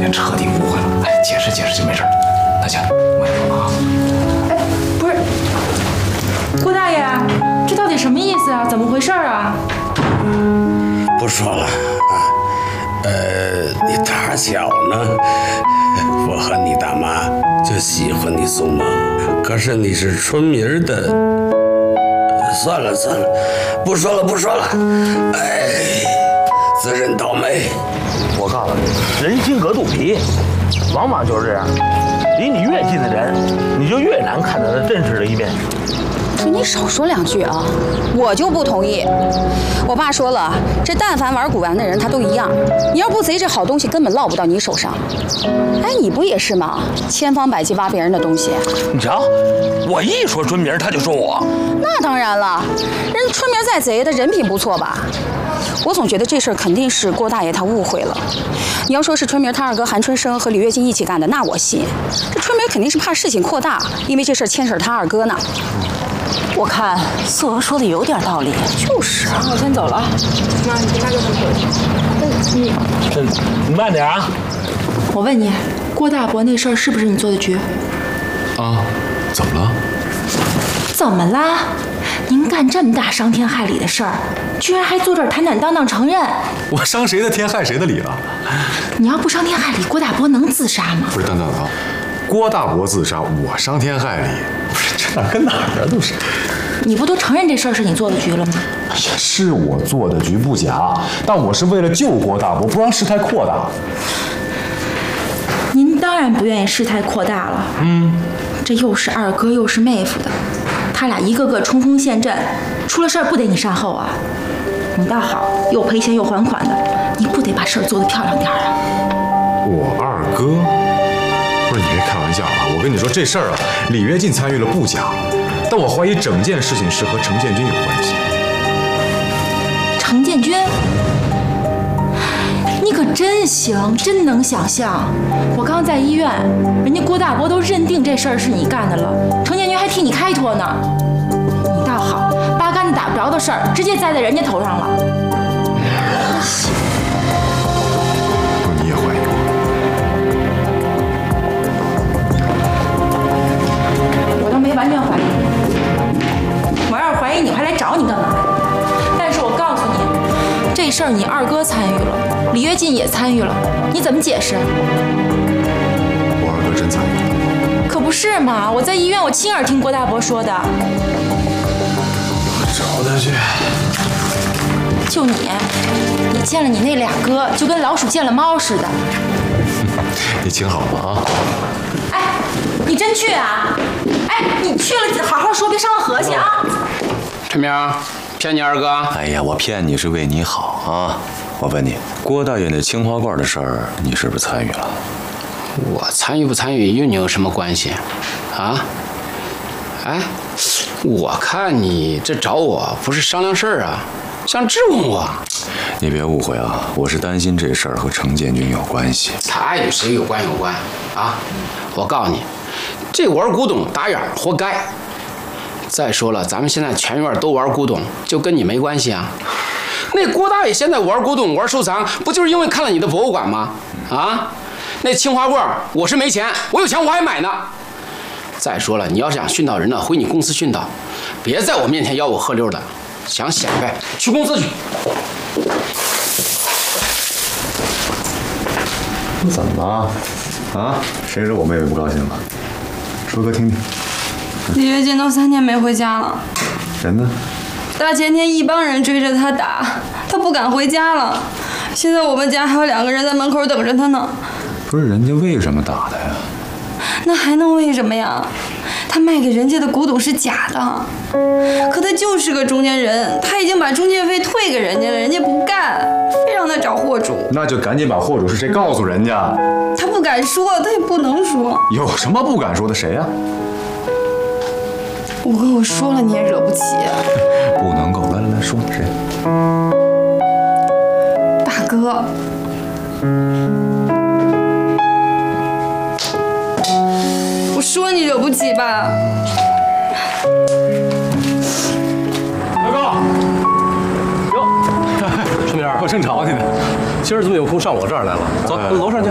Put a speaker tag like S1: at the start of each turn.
S1: 经彻底误会了。哎，解释解释就没事儿。那行，我也走了啊。
S2: 哎，不是，郭大爷，这到底什么意思啊？怎么回事啊？
S3: 不说了啊，你大巧呢，我和你大妈就喜欢你宋梦，可是你是春明的，算了算了，不说了，哎，自认倒霉。
S4: 我告诉你，人心隔肚皮，往往就是这样，离你越近的人，你就越难看到他真实的一面。
S5: 可你少说两句啊！我就不同意。我爸说了，这但凡玩古玩的人，他都一样。你要不贼，这好东西根本落不到你手上。哎，你不也是吗？千方百计挖别人的东西。
S4: 你瞧，我一说春明，他就说我。
S5: 那当然了，人春明再贼，他人品不错吧？我总觉得这事儿肯定是郭大爷他误会了。你要说是春明他二哥韩春生和李月金一起干的，那我信。这春明肯定是怕事情扩大，因为这事儿牵扯他二哥呢。
S6: 我看素娥说的有点道理。
S5: 就是啊，
S2: 我先走了啊。妈，你跟大哥他们回去。
S4: 你慢点啊！
S2: 我问你，郭大伯那事儿是不是你做的局？
S1: 啊，怎么了？
S2: 怎么啦？您干这么大伤天害理的事儿，居然还坐这儿坦坦荡荡承认？
S1: 我伤谁的天害谁的理了？
S2: 你要不伤天害理，郭大伯能自杀吗？
S1: 不是，等，郭大伯自杀，我伤天害理，不是这哪跟哪儿啊？都是。
S2: 你不都承认这事儿是你做的局了吗？
S1: 哎呀，是我做的局不假，但我是为了救郭大伯，不让事态扩大。
S2: 您当然不愿意事态扩大了。这又是二哥又是妹夫的，他俩一个个冲锋陷阵，出了事儿不得你善后啊？你倒好，又赔钱又还款的，你不得把事儿做得漂亮点儿啊？
S1: 我二哥？不是，你别开玩笑啊！我跟你说这事儿啊，李跃进参与了不假，但我怀疑整件事情是和程建军有关系。
S2: 程建军？你可真行，真能想象。我刚在医院，人家郭大伯都认定这事儿是你干的了，程建军还替你开脱呢。你倒好，八竿子打不着的事儿，直接栽在人家头上了。
S1: 不是，你也怀疑
S2: 我倒没完全怀疑你，我要是怀疑你，我还来找你干嘛？但是我告诉你，这事儿你二哥参与了，李跃进也参与了，你怎么解释？
S1: 我二哥真参与了。
S2: 可不是嘛！我在医院，我亲耳听郭大伯说的。
S1: 我找他去。
S2: 就你见了你那俩哥，就跟老鼠见了猫似的。
S1: 你请好了啊！
S2: 哎，你真去啊？哎，你去了好好说，别伤了和气啊！
S7: 陈明，骗你二哥？
S8: 哎呀，我骗你是为你好啊！我问你，郭大爷那青花罐的事儿，你是不是参与了？
S7: 我参与不参与与你有什么关系？啊？哎，我看你这找我不是商量事儿啊，想质问我。
S8: 你别误会啊，我是担心这事儿和程建军有关系。
S7: 他与谁有关啊？我告诉你，这玩古董打眼儿活该。再说了，咱们现在全院都玩古董，就跟你没关系啊。那郭大爷现在玩古董玩收藏，不就是因为看了你的博物馆吗？啊？那青花罐我是没钱，我有钱我还买呢。再说了，你要是想训导人呢，回你公司训导，别在我面前吆五喝溜的。想显摆，去公司去。
S1: 怎么了？啊？谁惹我妹妹不高兴了？说哥听听。
S9: 李跃进都3天没回家了。
S1: 人呢？
S9: 大前天一帮人追着他打，他不敢回家了。现在我们家还有2个人在门口等着他呢。
S1: 不是，人家为什么打他呀？
S9: 那还能为什么呀？他卖给人家的古董是假的，可他就是个中间人，他已经把中介费退给人家了，人家不干，非让他找货主。
S1: 那就赶紧把货主是谁告诉人家。
S9: 他不敢说，他也不能说。
S1: 有什么不敢说的？谁呀？
S9: 我跟我说了，你也惹不起。
S1: 不能够，来说谁？
S9: 大哥。我说你惹不起吧？
S10: 大哥，哟，春明，我正找你呢。今儿怎么有空上我这儿来了？走，楼上去。